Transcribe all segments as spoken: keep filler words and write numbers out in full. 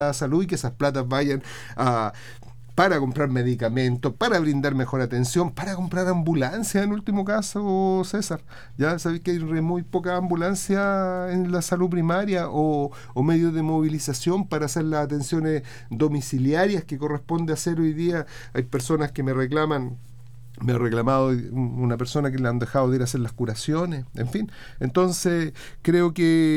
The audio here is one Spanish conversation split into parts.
salud y que esas platas vayan a... para comprar medicamentos, para brindar mejor atención, para comprar ambulancias en último caso, César. Ya sabéis que hay muy poca ambulancia en la salud primaria o, o medios de movilización para hacer las atenciones domiciliarias que corresponde hacer hoy día. Hay personas que me reclaman, me ha reclamado una persona que le han dejado de ir a hacer las curaciones, en fin. Entonces, creo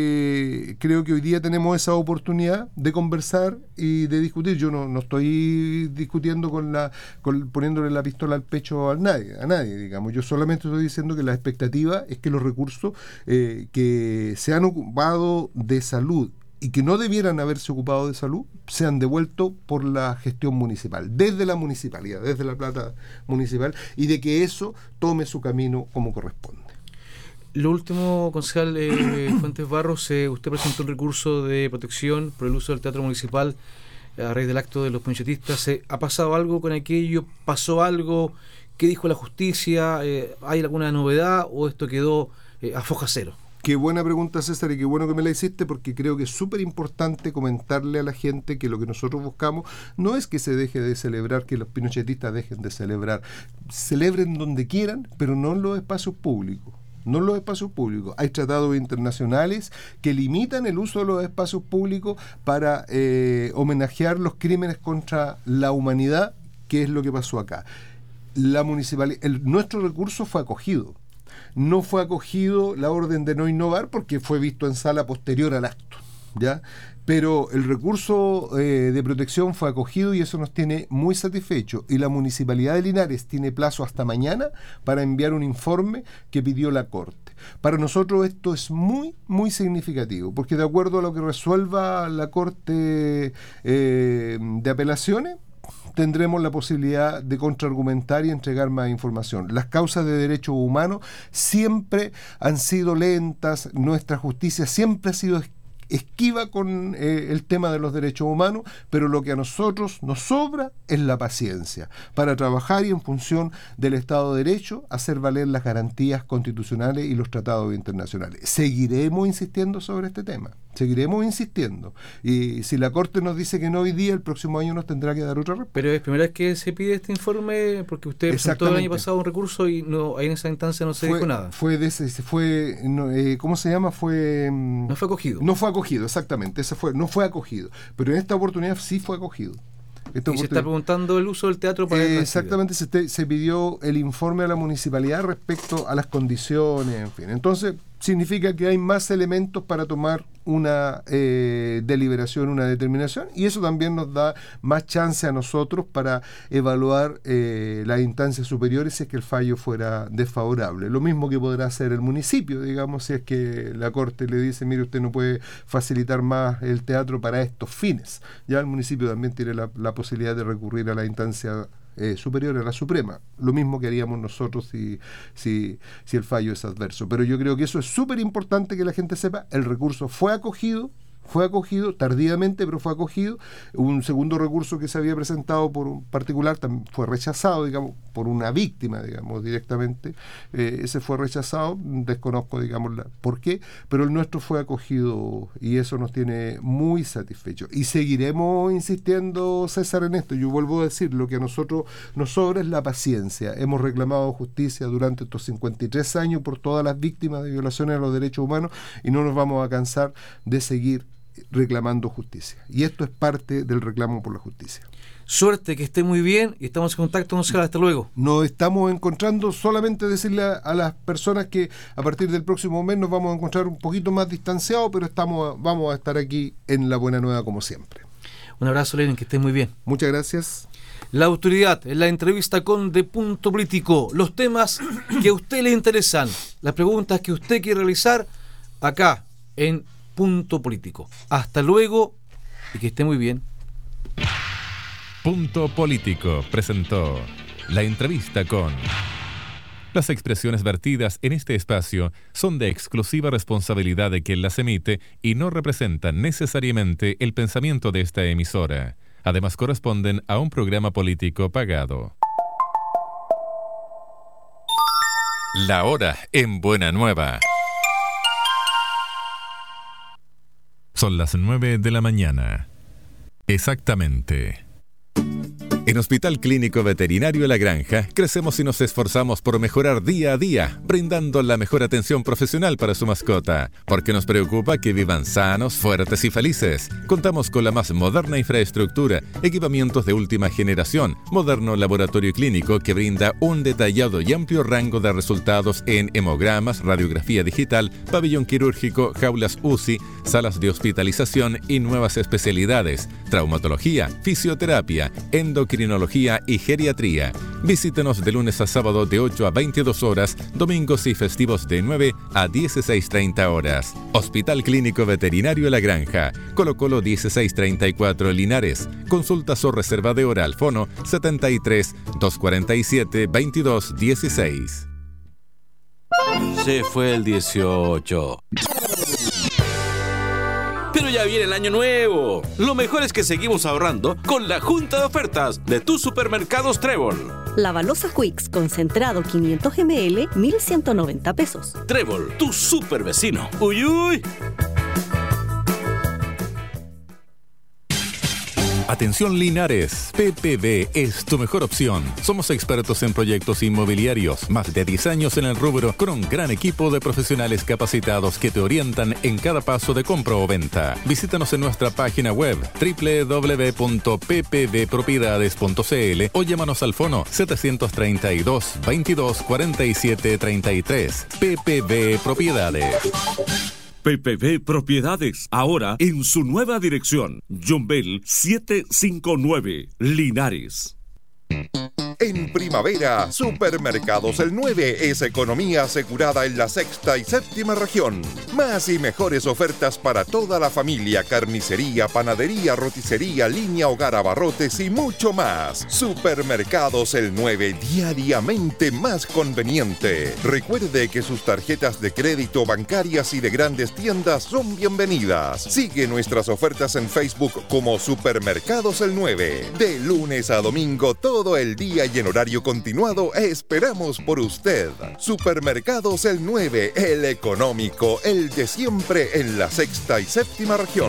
que creo que hoy día tenemos esa oportunidad de conversar y de discutir. Yo no, no estoy discutiendo con la con, poniéndole la pistola al pecho a nadie, a nadie, digamos. Yo solamente estoy diciendo que la expectativa es que los recursos eh, que se han ocupado de salud y que no debieran haberse ocupado de salud, sean devueltos por la gestión municipal, desde la municipalidad, desde la plata municipal, y de que eso tome su camino como corresponde. Lo último, concejal eh, Fuentes Barros, eh, usted presentó un recurso de protección por el uso del teatro municipal a raíz del acto de los pinochetistas. Eh, ¿Ha pasado algo con aquello? ¿Pasó algo? ¿Qué dijo la justicia? Eh, ¿Hay alguna novedad o esto quedó eh, a foja cero? Qué buena pregunta, César, y qué bueno que me la hiciste, porque creo que es súper importante comentarle a la gente que lo que nosotros buscamos no es que se deje de celebrar, que los pinochetistas dejen de celebrar. Celebren donde quieran, pero no en los espacios públicos. No en los espacios públicos. Hay tratados internacionales que limitan el uso de los espacios públicos para eh, homenajear los crímenes contra la humanidad, que es lo que pasó acá. La municipalidad, el, nuestro recurso fue acogido. No fue acogido la orden de no innovar porque fue visto en sala posterior al acto, ¿ya? Pero el recurso eh, de protección fue acogido y eso nos tiene muy satisfechos. Y la Municipalidad de Linares tiene plazo hasta mañana para enviar un informe que pidió la Corte. Para nosotros esto es muy, muy significativo, porque de acuerdo a lo que resuelva la Corte eh, de Apelaciones, tendremos la posibilidad de contraargumentar y entregar más información. Las causas de derechos humanos siempre han sido lentas, nuestra justicia siempre ha sido esquiva con eh, el tema de los derechos humanos, pero lo que a nosotros nos sobra es la paciencia para trabajar y en función del Estado de Derecho hacer valer las garantías constitucionales y los tratados internacionales. Seguiremos insistiendo sobre este tema, seguiremos insistiendo, y si la Corte nos dice que no hoy día, el próximo año nos tendrá que dar otra respuesta. Pero es primera vez que se pide este informe, porque usted presentó el año pasado un recurso y no, ahí en esa instancia no se fue, dijo nada. Fue de ese, fue no, eh, ¿cómo se llama? Fue no fue acogido. No fue acogido, exactamente, ese fue, no fue acogido, pero en esta oportunidad sí fue acogido. Esta y se está preguntando el uso del teatro para eh, exactamente, se, te, se pidió el informe a la municipalidad respecto a las condiciones, en fin. Entonces, significa que hay más elementos para tomar una eh, deliberación, una determinación, y eso también nos da más chance a nosotros para evaluar eh, las instancias superiores si es que el fallo fuera desfavorable. Lo mismo que podrá hacer el municipio, digamos, si es que la Corte le dice, mire, usted no puede facilitar más el teatro para estos fines. Ya el municipio también tiene la, la posibilidad de recurrir a la instancia Eh, superior a la Suprema, lo mismo que haríamos nosotros si, si, si el fallo es adverso. Pero yo creo que eso es súper importante que la gente sepa. El recurso fue acogido, fue acogido tardíamente, pero fue acogido. Un segundo recurso que se había presentado por un particular también fue rechazado, digamos, por una víctima, digamos, directamente. Eh, ese fue rechazado, desconozco, digamos, la, por qué, pero el nuestro fue acogido y eso nos tiene muy satisfechos. Y seguiremos insistiendo, César, en esto. Yo vuelvo a decir, lo que a nosotros nos sobra es la paciencia. Hemos reclamado justicia durante estos cincuenta y tres años por todas las víctimas de violaciones a los derechos humanos y no nos vamos a cansar de seguir reclamando justicia. Y esto es parte del reclamo por la justicia. Suerte, que esté muy bien y estamos en contacto, Gonzalo. Hasta luego. Nos estamos encontrando, solamente decirle a, a las personas que a partir del próximo mes nos vamos a encontrar un poquito más distanciados, pero estamos vamos a estar aquí en La Buena Nueva como siempre. Un abrazo, Lenin, que esté muy bien. Muchas gracias. La autoridad, en la entrevista con De Punto Político, los temas que a usted le interesan, las preguntas que usted quiere realizar acá en Punto Político. Hasta luego y que esté muy bien. Punto Político presentó la entrevista con... Las expresiones vertidas en este espacio son de exclusiva responsabilidad de quien las emite y no representan necesariamente el pensamiento de esta emisora. Además, corresponden a un programa político pagado. La hora en Buena Nueva. Son las nueve de la mañana. Exactamente. En Hospital Clínico Veterinario La Granja, crecemos y nos esforzamos por mejorar día a día, brindando la mejor atención profesional para su mascota, porque nos preocupa que vivan sanos, fuertes y felices. Contamos con la más moderna infraestructura, equipamientos de última generación, moderno laboratorio clínico que brinda un detallado y amplio rango de resultados en hemogramas, radiografía digital, pabellón quirúrgico, jaulas U C I, salas de hospitalización y nuevas especialidades, traumatología, fisioterapia, endocrinología y geriatría. Visítenos de lunes a sábado de ocho a veintidós horas, domingos y festivos de nueve a dieciséis treinta horas. Hospital Clínico Veterinario La Granja, Colo Colo dieciséis treinta y cuatro Linares. Consultas o reserva de hora al fono setenta y tres, doscientos cuarenta y siete, veintidós dieciséis. Se fue el dieciocho. Pero ya viene el año nuevo. Lo mejor es que seguimos ahorrando con la junta de ofertas de tus supermercados Trébol. Lavaloza Quicks concentrado quinientos mililitros, mil ciento noventa pesos. Trébol, tu super vecino. Uy, uy. Atención Linares, P P B es tu mejor opción. Somos expertos en proyectos inmobiliarios, más de diez años en el rubro, con un gran equipo de profesionales capacitados que te orientan en cada paso de compra o venta. Visítanos en nuestra página web doble u doble u doble u punto p p b propiedades punto c l o llámanos al fono setecientos treinta y dos, veintidós, cuarenta y siete, treinta y tres. P P B Propiedades. P P B Propiedades, ahora en su nueva dirección, John Bell setecientos cincuenta y nueve, Linares. En primavera, Supermercados El nueve es economía asegurada en la sexta y séptima región. Más y mejores ofertas para toda la familia, carnicería, panadería, roticería, línea, hogar, abarrotes y mucho más. Supermercados El nueve, diariamente más conveniente. Recuerde que sus tarjetas de crédito, bancarias y de grandes tiendas son bienvenidas. Sigue nuestras ofertas en Facebook como Supermercados El nueve. De lunes a domingo, todo el día y en horario continuado, esperamos por usted. Supermercados El nueve, el económico, el de siempre en la sexta y séptima región.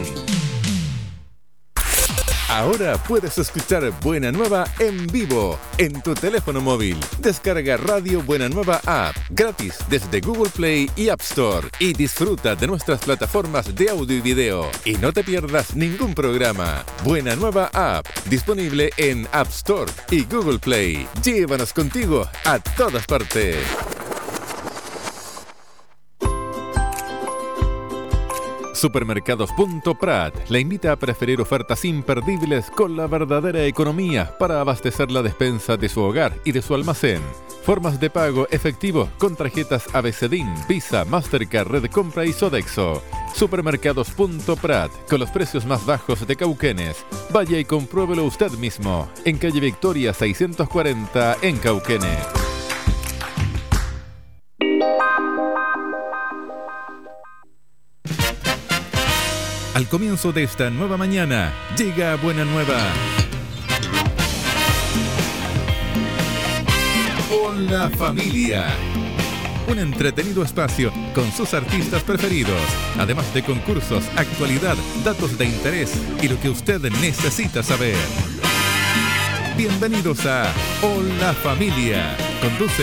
Ahora puedes escuchar Buena Nueva en vivo en tu teléfono móvil. Descarga Radio Buena Nueva App gratis desde Google Play y App Store y disfruta de nuestras plataformas de audio y video. Y no te pierdas ningún programa. Buena Nueva App, disponible en App Store y Google Play. Llévanos contigo a todas partes. Supermercados punto Prat la invita a preferir ofertas imperdibles con la verdadera economía para abastecer la despensa de su hogar y de su almacén. Formas de pago efectivo con tarjetas ABCDIN, Visa, Mastercard, Red Compra y Sodexo. Supermercados punto Prat, con los precios más bajos de Cauquenes. Vaya y compruébelo usted mismo, en calle Victoria seiscientos cuarenta en Cauquenes. Al comienzo de esta nueva mañana, llega Buena Nueva. Hola familia. Un entretenido espacio con sus artistas preferidos, además de concursos, actualidad, datos de interés y lo que usted necesita saber. Bienvenidos a Hola Familia. Conduce